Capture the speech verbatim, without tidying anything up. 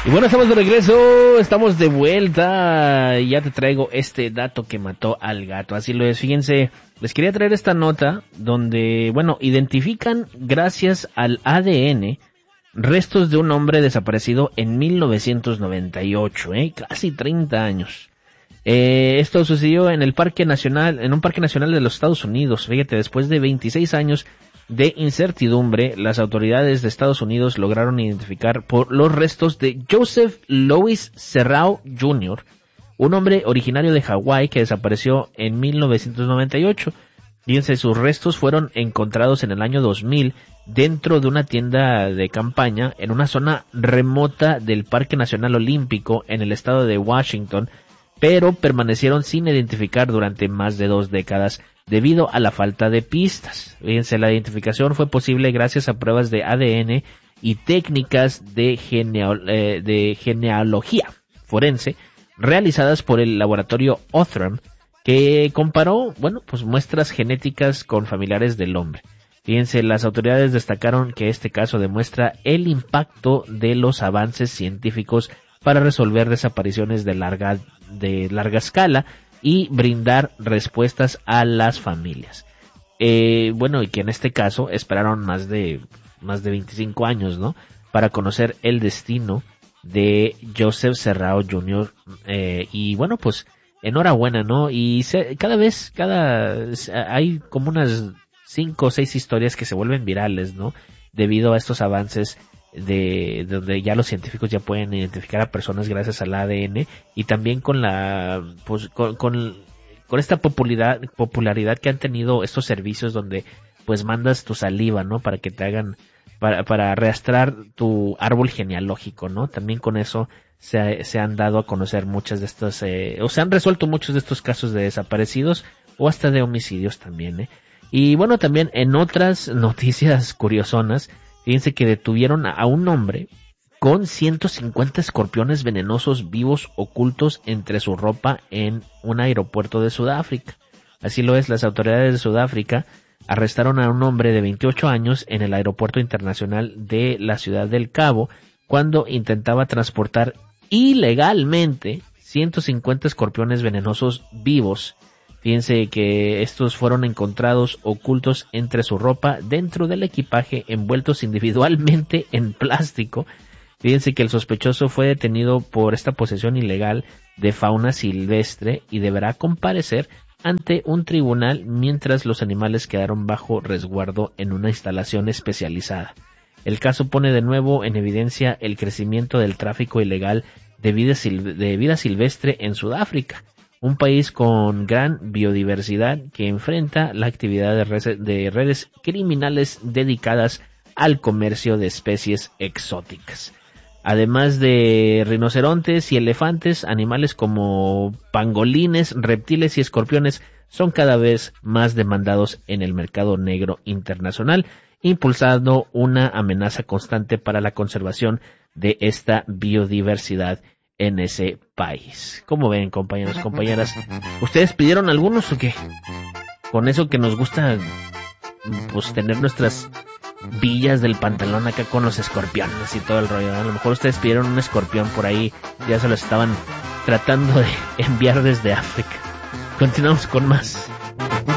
Y bueno, estamos de regreso, estamos de vuelta, y ya te traigo este dato que mató al gato, así lo es. Fíjense, les quería traer esta nota donde, bueno, identifican gracias al A D N restos de un hombre desaparecido en mil novecientos noventa y ocho, eh, casi treinta años. Eh, esto sucedió en el Parque Nacional, en un parque nacional de los Estados Unidos. Fíjate, después de veintiséis años de incertidumbre, las autoridades de Estados Unidos lograron identificar por los restos de Joseph Louis Serrao junior, un hombre originario de Hawái que desapareció en mil novecientos noventa y ocho. Fíjense, sus restos fueron encontrados en el año dos mil dentro de una tienda de campaña en una zona remota del Parque Nacional Olímpico en el estado de Washington, pero permanecieron sin identificar durante más de dos décadas debido a la falta de pistas. Fíjense, la identificación fue posible gracias a pruebas de A D N y técnicas de, geneo- eh, de genealogía forense realizadas por el laboratorio Othram, que comparó, bueno, pues muestras genéticas con familiares del hombre. Fíjense, las autoridades destacaron que este caso demuestra el impacto de los avances científicos para resolver desapariciones de larga, de larga escala y brindar respuestas a las familias. Eh, bueno, y que en este caso esperaron más de, más de veinticinco años, ¿no?, para conocer el destino de Joseph Serrao junior Eh, y bueno, pues, enhorabuena, ¿no? Y se, cada vez, cada, hay como unas cinco o seis historias que se vuelven virales, ¿no?, debido a estos avances de, de donde ya los científicos ya pueden identificar a personas gracias al A D N, y también con la, pues, con, con, con esta popularidad, popularidad que han tenido estos servicios donde, pues, mandas tu saliva, ¿no?, para que te hagan, para, para rastrear tu árbol genealógico, ¿no? También con eso se, se han dado a conocer muchas de estas, eh, o se han resuelto muchos de estos casos de desaparecidos o hasta de homicidios también, ¿eh? Y bueno, también en otras noticias curiosonas, fíjense que detuvieron a un hombre con ciento cincuenta escorpiones venenosos vivos ocultos entre su ropa en un aeropuerto de Sudáfrica. Así lo es, las autoridades de Sudáfrica arrestaron a un hombre de veintiocho años en el aeropuerto internacional de la ciudad del Cabo cuando intentaba transportar ilegalmente ciento cincuenta escorpiones venenosos vivos. Fíjense que estos fueron encontrados ocultos entre su ropa dentro del equipaje, envueltos individualmente en plástico. Fíjense que el sospechoso fue detenido por esta posesión ilegal de fauna silvestre y deberá comparecer ante un tribunal mientras los animales quedaron bajo resguardo en una instalación especializada. El caso pone de nuevo en evidencia el crecimiento del tráfico ilegal de vida, sil- de vida silvestre en Sudáfrica, un país con gran biodiversidad que enfrenta la actividad de redes, de redes criminales dedicadas al comercio de especies exóticas. Además de rinocerontes y elefantes, animales como pangolines, reptiles y escorpiones son cada vez más demandados en el mercado negro internacional, impulsando una amenaza constante para la conservación de esta biodiversidad en ese país. ¿Cómo ven, compañeros, compañeras? ¿Ustedes pidieron algunos o qué? Con eso que nos gusta, pues, tener nuestras villas del pantalón acá con los escorpiones y todo el rollo, ¿no? A lo mejor ustedes pidieron un escorpión por ahí, ya se lo estaban tratando de enviar desde África. Continuamos con más.